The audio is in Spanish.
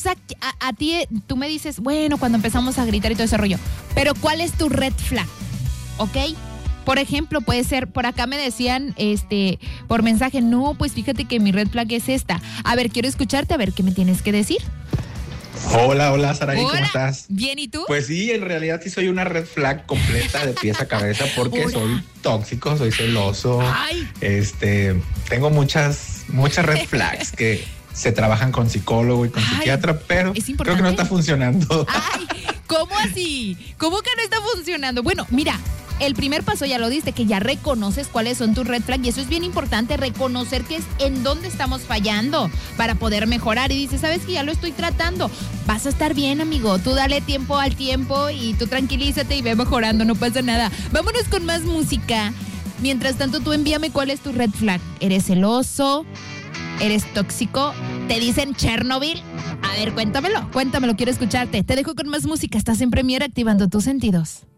A ti, tú me dices, bueno, cuando empezamos a gritar y todo ese rollo, pero ¿cuál es tu red flag? ¿Ok? Por ejemplo, puede ser, por acá me decían, por mensaje, no, pues fíjate que mi red flag es esta. A ver, quiero escucharte, a ver, ¿qué me tienes que decir? Hola, Saraí, ¿cómo Hola. estás? Bien, ¿y tú? Pues sí, en realidad sí soy una red flag completa de pies a cabeza porque Hola. soy tóxico, soy celoso. Ay. Tengo muchas red flags que se trabajan con psicólogo y con psiquiatra, pero es creo que no está funcionando. Ay, ¿cómo así? ¿Cómo que no está funcionando? Bueno, mira, el primer paso ya lo diste, que ya reconoces cuáles son tus red flags, y eso es bien importante, reconocer que es en dónde estamos fallando para poder mejorar. Y dices, ¿sabes que ya lo estoy tratando? Vas a estar bien, amigo. Tú dale tiempo al tiempo y tú tranquilízate y ve mejorando, no pasa nada. Vámonos con más música. Mientras tanto, tú envíame cuál es tu red flag. ¿Eres celoso? ¿Eres tóxico? ¿Te dicen Chernobyl? A ver, cuéntamelo, quiero escucharte. Te dejo con más música. Estás en Premier activando tus sentidos.